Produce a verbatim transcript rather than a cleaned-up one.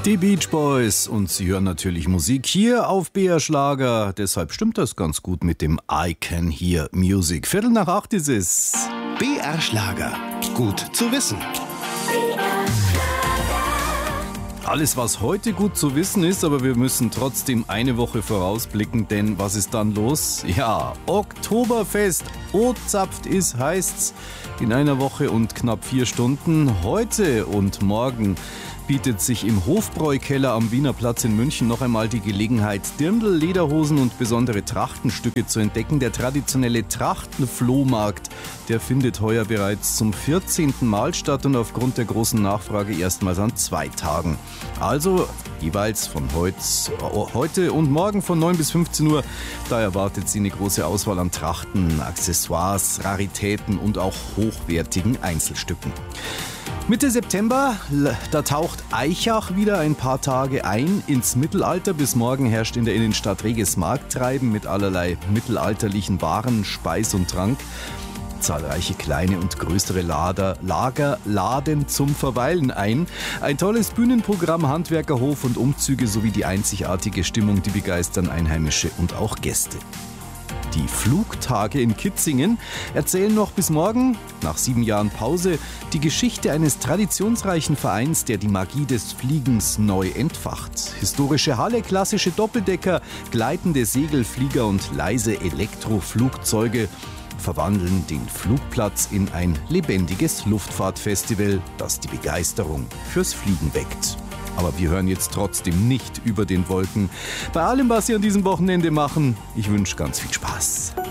Die Beach Boys und Sie hören natürlich Musik hier auf B R Schlager. Deshalb stimmt das ganz gut mit dem I Can Hear Music. Viertel nach acht ist es. B R Schlager. Gut zu wissen. Alles, was heute gut zu wissen ist, aber wir müssen trotzdem eine Woche vorausblicken, denn was ist dann los? Ja, Oktoberfest. O-zapft ist, heißt's, in einer Woche und knapp vier Stunden. Heute und morgen bietet sich im Hofbräukeller am Wiener Platz in München noch einmal die Gelegenheit, Dirndl, Lederhosen und besondere Trachtenstücke zu entdecken. Der traditionelle Trachtenflohmarkt, der findet heuer bereits zum vierzehnten Mal statt und aufgrund der großen Nachfrage erstmals an zwei Tagen. Also jeweils von heutz, heute und morgen von neun bis fünfzehn Uhr. Da erwartet Sie eine große Auswahl an Trachten, Accessoires, Raritäten und auch hochwertigen Einzelstücken. Mitte September, da taucht Aichach wieder ein paar Tage ein ins Mittelalter. Bis morgen herrscht in der Innenstadt reges Markttreiben mit allerlei mittelalterlichen Waren, Speis und Trank. Zahlreiche kleine und größere Lader, Lager laden zum Verweilen ein. Ein tolles Bühnenprogramm, Handwerkerhof und Umzüge sowie die einzigartige Stimmung, die begeistern Einheimische und auch Gäste. Die Flugtage in Kitzingen erzählen noch bis morgen, nach sieben Jahren Pause, die Geschichte eines traditionsreichen Vereins, der die Magie des Fliegens neu entfacht. Historische Halle, klassische Doppeldecker, gleitende Segelflieger und leise Elektroflugzeuge verwandeln den Flugplatz in ein lebendiges Luftfahrtfestival, das die Begeisterung fürs Fliegen weckt. Aber wir hören jetzt trotzdem nicht über den Wolken. Bei allem, was Sie an diesem Wochenende machen, ich wünsche ganz viel Spaß.